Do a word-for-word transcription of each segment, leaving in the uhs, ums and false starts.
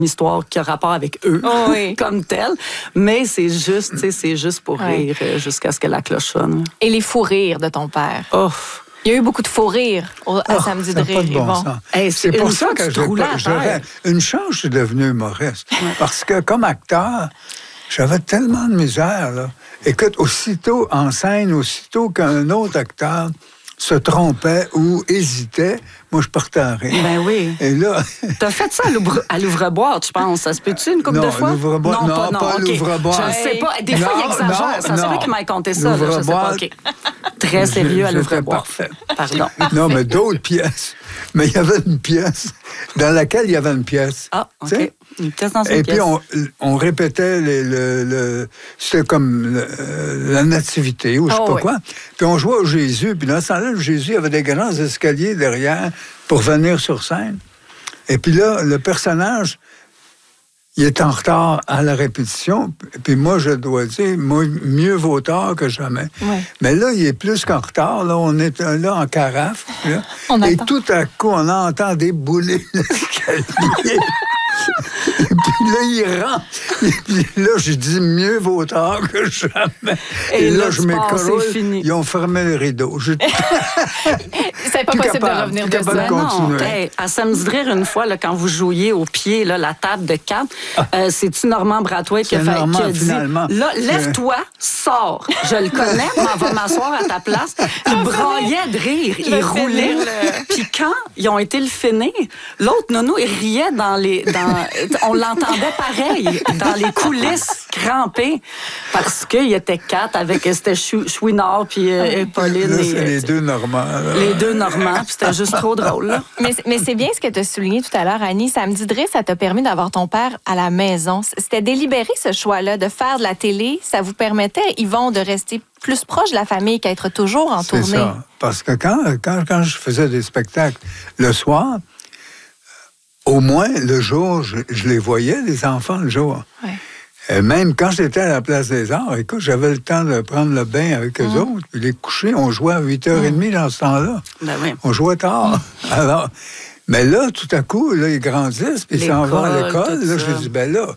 histoire qui a rapport avec eux oh oui. comme telle, mais c'est juste, tu sais, c'est juste pour ouais. rire euh, jusqu'à ce que la cloche sonne. Et les fous rires de ton père? Oh. Il y a eu beaucoup de faux rires au, à oh, Samedi de rire. Pas de bon bon. hey, c'est pour ça que j'aurais une chance, je suis devenu humoriste. Ouais. Parce que comme acteur, j'avais tellement de misère. Là. Écoute, aussitôt en scène, aussitôt qu'un autre acteur se trompait ou hésitait, moi, je partais en rire. Ben oui. Et là... T'as fait ça à l'ouvre-boîte, je pense. Ça se peut-tu une couple non, de fois? Non, non, pas, non, pas okay. l'ouvre-boîte. Je ne sais pas. Des non, fois, il exagère. Non, ça se peut qu'il m'ait compté ça. Là, je sais pas. Okay. Très sérieux à l'ouvre-boîte. Parfait. Pardon. Non, mais d'autres pièces. Mais il y avait une pièce dans laquelle il y avait une pièce. Ah, OK. T'sais? Une pièce dans une Et pièce. puis, on, on répétait les, le, le, c'était comme le, la nativité ou je sais oh, pas oui. quoi. Puis on jouait au Jésus. Puis dans ce temps-là, Jésus avait des grands escaliers derrière pour venir sur scène. Et puis là, le personnage, il est en retard à la répétition. Puis moi, je dois dire, moi, mieux vaut tard que jamais. Oui. Mais là, il est plus qu'en retard. Là, on est là en carafe. Là, on et attend. tout à coup, on entend débouler l'escalier. Et puis là, il rentre. Et puis là, j'ai dit mieux vaut tard que jamais. Et, et là, là je m'écroule. Ils ont fermé le rideau. Je... C'est pas possible capable, de revenir de ça. Non, hey, à Samedi de rire, une fois, là, quand vous jouiez au pied, là, la table de quatre, ah. euh, c'est-tu Normand Brathwaite qui a, fait, Normand, qui a dit finalement. là, lève-toi, sors. Je le connais, m'en va m'asseoir à ta place. Il braillait de rire. Je il roulait. Le... Puis quand ils ont été le finir, l'autre nono, il riait dans les... Dans, on l'entendait pareil, dans les coulisses, crampé, parce qu'il était quatre avec... C'était Chouinard puis euh, Pauline. Là, et, c'est les deux Normands. Là. Les deux Normands, puis c'était juste trop drôle. Là. Mais, mais c'est bien ce que tu as souligné tout à l'heure, Annie. Samedi de rire, ça t'a permis d'avoir ton père à la maison. C'était délibéré, ce choix-là, de faire de la télé. Ça vous permettait, Yvon, de rester plus proche de la famille qu'être toujours en tournée. C'est ça. Parce que quand, quand, quand je faisais des spectacles le soir, au moins, le jour, je, je les voyais, les enfants, le jour. Ouais. Et même quand j'étais à la Place des Arts, écoute, j'avais le temps de prendre le bain avec eux mmh. autres, puis les coucher. On jouait à huit heures trente mmh. dans ce temps-là. Ben oui. On jouait tard. Mmh. Alors, mais là, tout à coup, là, ils grandissent, puis ils s'en vont à l'école. Là, je dis, ben là,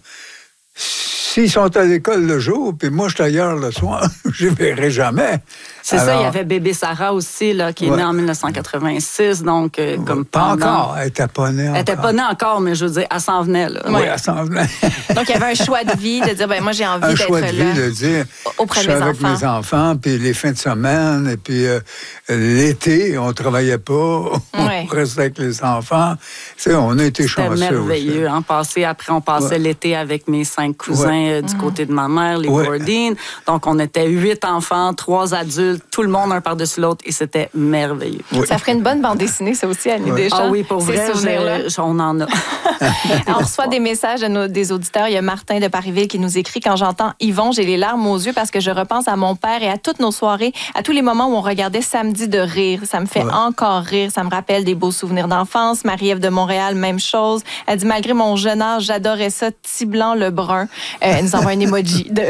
s'ils sont à l'école le jour, puis moi, je suis ailleurs le soir, je ne verrai jamais. C'est Alors, ça, il y avait bébé Sarah aussi, là, qui est ouais. née en dix-neuf cent quatre-vingt-six, donc euh, ouais, comme pas pendant... encore, elle n'était pas née encore. Elle n'était pas née encore, mais je veux dire, elle s'en venait, là. Oui, ouais. elle s'en venait. Donc, il y avait un choix de vie, de dire, ben moi, j'ai envie d'être là. Un choix de vie, de dire, auprès je de suis mes avec enfants. mes enfants, puis les fins de semaine, et puis euh, l'été, on ne travaillait pas, on ouais. restait avec les enfants. Tu sais, on a été chanceux. C'était merveilleux. Hein, passé, après, on passait ouais. l'été avec mes cinq cousins ouais. euh, du mmh. côté de ma mère, les ouais. Bourdines. Donc, on était huit enfants, trois adultes, tout le monde un par-dessus l'autre, et c'était merveilleux. Oui. Ça ferait une bonne bande dessinée, ça aussi, Annie oui. Deschamps. Ah oui, pour vrai, je, je, on en a. On reçoit des messages de nos, des auditeurs. Il y a Martin de Parisville qui nous écrit « Quand j'entends Yvon, j'ai les larmes aux yeux parce que je repense à mon père et à toutes nos soirées, à tous les moments où on regardait Samedi de rire. Ça me fait ouais. encore rire. Ça me rappelle des beaux souvenirs d'enfance. Marie-Ève de Montréal, même chose. Elle dit « Malgré mon jeune âge, j'adorais ça. Petit blanc le brun. Euh, » Elle nous envoie un emoji de,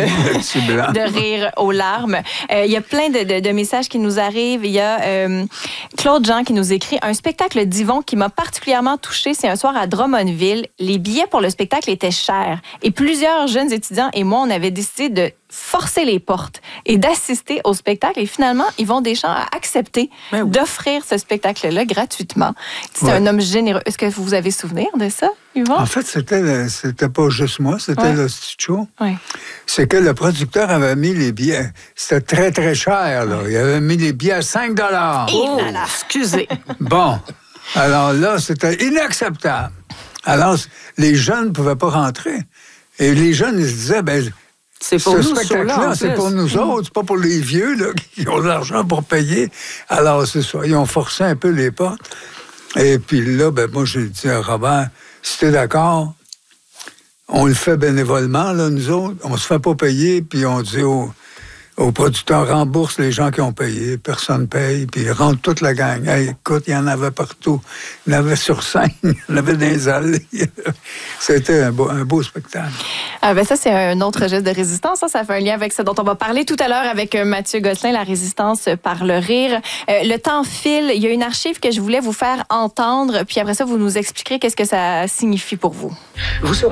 de rire aux larmes. Euh, il y a plein de, de, de messages qui nous arrivent. Il y a euh, Claude Jean qui nous écrit « Un spectacle d'Yvon qui m'a particulièrement touchée, c'est un soir à Drummondville. Les billets pour le spectacle étaient chers. Et plusieurs jeunes étudiants et moi, on avait décidé de forcer les portes et d'assister au spectacle. Et finalement, Yvon Deschamps a accepté oui. d'offrir ce spectacle-là gratuitement. C'est ouais. un homme généreux. Est-ce que vous avez souvenir de ça, Yvon? En fait, c'était, c'était pas juste moi, c'était ouais. le show. Ouais. C'est que le producteur avait mis les billets. C'était très, très cher. Là. Il avait mis les billets à cinq dollars. Oh, là là. Excusez. Bon. Alors là, c'était inacceptable. Alors, les jeunes ne pouvaient pas rentrer. Et les jeunes, ils se disaient, ben c'est pour ce nous, spectacle-là, c'est pour nous autres, c'est pas pour les vieux là, qui ont de l'argent pour payer. Alors, c'est ça. Ils ont forcé un peu les portes. Et puis là, ben moi, j'ai dit à Robert, si t'es d'accord, on le fait bénévolement, là, nous autres. On se fait pas payer, puis on dit aux, aux producteurs, rembourse les gens qui ont payé. Personne paye, puis ils rentrent toute la gang. Hey, écoute, il y en avait partout. Il y en avait sur scène, il y en avait dans les allées. C'était un beau, un beau spectacle. Ah ben ça, c'est un autre geste de résistance. Ça, ça fait un lien avec ce dont on va parler tout à l'heure avec Mathieu Gosselin, la résistance par le rire. Euh, le temps file. Il y a une archive que je voulais vous faire entendre, puis après ça, vous nous expliquerez qu'est-ce que ça signifie pour vous. Vous saurez